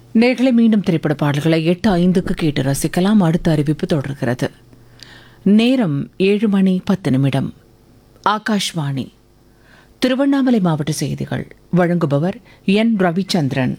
நேர்களை மீண்டும் திரைப்பட பாடல்களை 8:05 கேட்டு ரசிக்கலாம். அடுத்த அறிவிப்பு தொடர்கிறது. நேரம் 7:10. ஆகாஷ்வாணி திருவண்ணாமலை மாவட்ட செய்திகள் வழங்குபவர் என் ரவிச்சந்திரன்.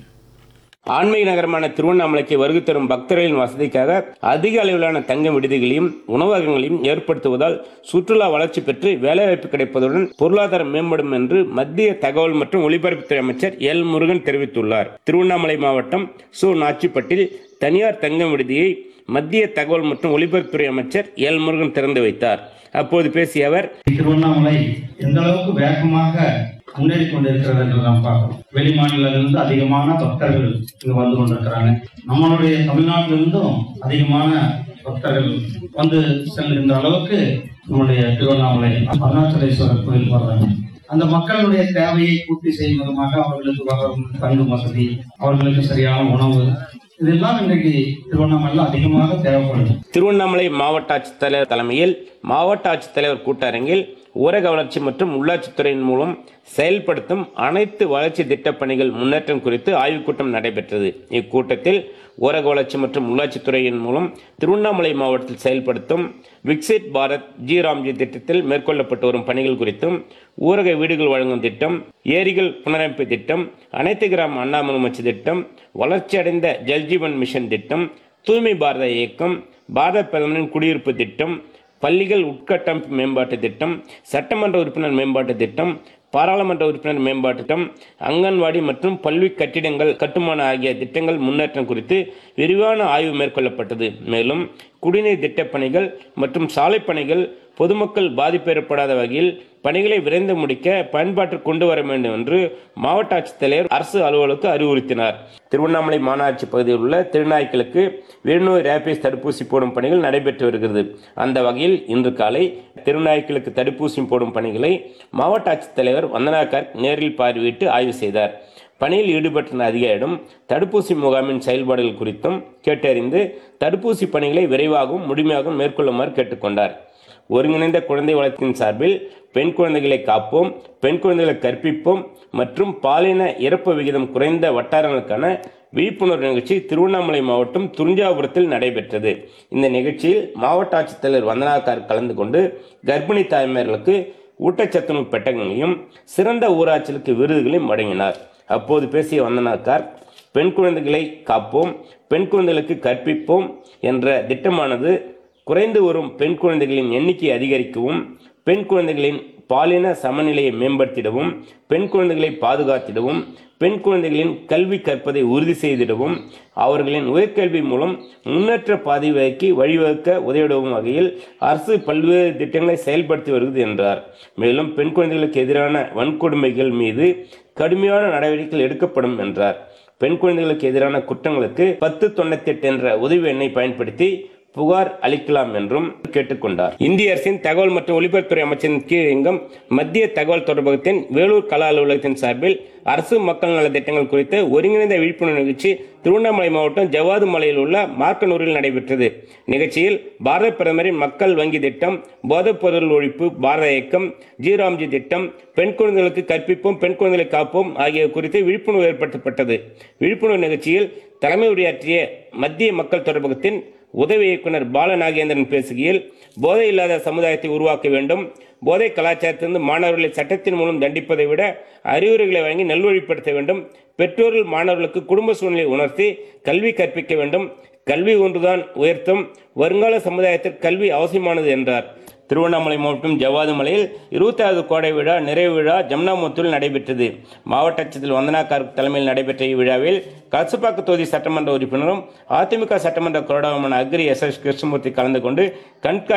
ஆன்மீக நகரமான திருவண்ணாமலைக்கு வருகை தரும் பக்தர்களின் வசதிக்காக அதிக அளவிலான தங்க விடுதிகளையும் உணவகங்களையும் ஏற்படுத்துவதால் சுற்றுலா வளர்ச்சி பெற்று வேலைவாய்ப்பு கிடைப்பதுடன் பொருளாதாரம் மேம்படும் என்று மத்திய தகவல் மற்றும் ஒலிபரப்புத்துறை அமைச்சர் எல் முருகன் தெரிவித்துள்ளார். திருவண்ணாமலை மாவட்டம் நாச்சிப்பட்டில் தனியார் தங்க விடுதியை மத்திய தகவல் மற்றும் ஒலிபரப்புத்துறை அமைச்சர் எல் முருகன் திறந்து வைத்தார். அப்போது பேசிய அவர், திருவண்ணாமலை எந்த அளவுக்கு வேகமாக முன்னேறி கொண்டிருக்கிறது என்று நாம் பார்க்கிறோம். வெளி மாநிலங்களிலிருந்து அதிகமான பக்தர்கள் இங்கு வந்து கொண்டிருக்கிறாங்க. நம்மளுடைய தமிழ்நாட்டிலிருந்தும் அதிகமான பக்தர்கள் வந்து செல்கின்ற அளவுக்கு நம்முடைய திருவண்ணாமலை அருணாச்சலேஸ்வரர் கோயில் வர்றாங்க. அந்த மக்களுடைய தேவையை பூர்த்தி செய்யும் விதமாக அவர்களுக்கு வரும் தங்கும் வசதி, அவர்களுக்கு சரியான உணவு, இதெல்லாம் இன்றைக்கு திருவண்ணாமலையில் அதிகமாக தேவைப்படுது. திருவண்ணாமலை மாவட்ட ஆட்சித்தலைவர் தலைமையில் மாவட்ட ஆட்சித்தலைவர் கூட்டரங்கில் ஊரக வளர்ச்சி மற்றும் உள்ளாட்சித்துறையின் மூலம் செயல்படுத்தும் அனைத்து வளர்ச்சி திட்டப் பணிகள் முன்னேற்றம் குறித்து ஆய்வுக் கூட்டம் நடைபெற்றது. இக்கூட்டத்தில் ஊரக வளர்ச்சி மற்றும் உள்ளாட்சித்துறையின் மூலம் திருவண்ணாமலை மாவட்டத்தில் செயல்படுத்தும் விக்சித் பாரத் ராம்ஜி திட்டத்தில் மேற்கொள்ளப்பட்டு வரும் பணிகள் குறித்தும், ஊரக வீடுகள் வழங்கும் திட்டம், ஏரிகள் புனரமைப்பு திட்டம், அனைத்து கிராம அண்ணாமலுமச்சி திட்டம், வளர்ச்சியடைந்த ஜல்ஜீவன் மிஷன் திட்டம், தூய்மை பாரத இயக்கம், பாரத பிரதமரின் குடியிருப்பு திட்டம், பள்ளிகள் உட்கட்டமைப்பு மேம்பாட்டு திட்டம், சட்டமன்ற உறுப்பினர் மேம்பாட்டு திட்டம், பாராளுமன்ற உறுப்பினர் மேம்பாட்டு திட்டம், அங்கன்வாடி மற்றும் பல்வி கட்டிடங்கள் கட்டுமான ஆகிய திட்டங்கள் முன்னேற்றம் குறித்து விரிவான ஆய்வு மேற்கொள்ளப்பட்டது. மேலும் குடிநீர் திட்டப் பணிகள் மற்றும் சாலை பணிகள் பொதுமக்கள் பாதிப்பு ஏற்படாத வகையில் பணிகளை விரைந்து முடிக்க பயன்பாட்டிற்கு கொண்டு வர வேண்டும் என்று மாவட்ட ஆட்சித்தலைவர் அரசு அலுவலருக்கு அறிவுறுத்தினார். திருவண்ணாமலை மாநகராட்சி பகுதியில் உள்ள திருநாய்க்களுக்கு வெறிநோய் ரேபிஸ் தடுப்பூசி போடும் பணிகள் நடைபெற்று வருகிறது. அந்த வகையில் இன்று காலை திருநாய்க்களுக்கு தடுப்பூசி போடும் பணிகளை மாவட்ட ஆட்சித்தலைவர் வந்தனா கார்க் நேரில் பார்வையிட்டு ஆய்வு செய்தார். பணியில் ஈடுபட்ட அதிகாரியிடம் தடுப்பூசி முகாமின் செயல்பாடுகள் குறித்தும் கேட்டறிந்து தடுப்பூசி பணிகளை விரைவாகவும் முழுமையாகவும் மேற்கொள்ளுமாறு கேட்டுக்கொண்டார். ஒருங்கிணைந்த குழந்தை வளர்ச்சியின் சார்பில் பெண் குழந்தைகளை காப்போம், பெண் குழந்தைகளை கற்பிப்போம் மற்றும் பாலின இறப்பு விகிதம் குறைந்த வட்டாரங்களுக்கான விழிப்புணர்வு நிகழ்ச்சி திருவண்ணாமலை மாவட்டம் துரிஞ்சாபுரத்தில் நடைபெற்றது. இந்த நிகழ்ச்சியில் மாவட்ட ஆட்சித்தலைவர் வந்தனா கார்க் கலந்து கொண்டு கர்ப்பிணி தாய்மார்களுக்கு ஊட்டச்சத்துணவு பெட்டகங்களையும் சிறந்த ஊராட்சிகளுக்கு விருதுகளையும் வழங்கினார். அப்போது பேசிய வந்தனா கார்க், பெண் குழந்தைகளை காப்போம், பெண் குழந்தைகளுக்கு கற்பிப்போம் என்ற திட்டமானது குறைந்து வரும் பெண் குழந்தைகளின் எண்ணிக்கையை அதிகரிக்கவும், பெண் குழந்தைகளின் பாலின சமநிலையை மேம்படுத்திடவும், பெண் குழந்தைகளை பாதுகாத்திடவும், பெண் குழந்தைகளின் கல்வி கற்பதை உறுதி செய்திடவும், அவர்களின் உயர்கல்வி மூலம் முன்னேற்ற பாதைக்கு வழிவகுக்க உதவிடவும் வகையில் அரசு பல்வேறு திட்டங்களை செயல்படுத்தி வருகிறது என்றார். மேலும் பெண் குழந்தைகளுக்கு எதிரான வன்கொடுமைகள் மீது கடுமையான நடவடிக்கைகள் எடுக்கப்படும் என்றார். பெண் குழந்தைகளுக்கு எதிரான குற்றங்களுக்கு 1098 என்ற உதவி எண்ணை பயன்படுத்தி புகார் அளிக்கலாம் என்றும் கேட்டுக்கொண்டார். இந்திய அரசின் தகவல் மற்றும் ஒலிபரப்புத்துறை அமைச்சரின் கீழ் இயங்கும் மத்திய தகவல் தொடர்பகத்தின் வேலூர் கலா அலுவலகத்தின் சார்பில் அரசு மக்கள் நல திட்டங்கள் குறித்து ஒருங்கிணைந்த விழிப்புணர்வு நிகழ்ச்சி திருவண்ணாமலை மாவட்டம் ஜவ்வாது மலையில் உள்ள மார்க்கனூரில் நடைபெற்றது. நிகழ்ச்சியில் பாரத பிரதமரின் மக்கள் வங்கி திட்டம், போதைப் பொருள் ஒழிப்பு பாரத இயக்கம், ராம்ஜி திட்டம், பெண் குழந்தைகளுக்கு கற்பிப்போம், பெண் குழந்தைகளை காப்போம் ஆகிய குறித்து விழிப்புணர்வு ஏற்படுத்தப்பட்டது. விழிப்புணர்வு நிகழ்ச்சியில் தலைமை உரையாற்றிய மத்திய மக்கள் தொடர்பகத்தின் உதவி இயக்குனர் பாலநாகேந்திரன் பேசுகையில், போதை இல்லாத சமுதாயத்தை உருவாக்க வேண்டும், போதை கலாச்சாரத்திலிருந்து மாணவர்களை சட்டத்தின் மூலம் தண்டிப்பதை விட அறிவுரைகளை வழங்கி நல்வழிப்படுத்த வேண்டும், பெற்றோர்கள் மாணவர்களுக்கு குடும்ப சூழ்நிலை உணர்த்தி கல்வி கற்பிக்க வேண்டும், கல்வி ஒன்றுதான் உயர்த்தும், வருங்கால சமுதாயத்திற்கு கல்வி அவசியமானது என்றார். திருவண்ணாமலை மாவட்டம் ஜவ்வாது மலையில் 20வது கோடை விழா நிறைவு விழா ஜம்னாமுத்தூரில் நடைபெற்றது. மாவட்ட ஆட்சியர் வந்தனா கார்க் தலைமையில் நடைபெற்ற இவ்விழாவில் கல்சப்பாக்கம் தொகுதி சட்டமன்ற உறுப்பினரும் அதிமுக சட்டமன்ற கொறடாவுமான அக்ரி எஸ்.எஸ். கிருஷ்ணமூர்த்தி கலந்து கொண்டு கண்காட்சி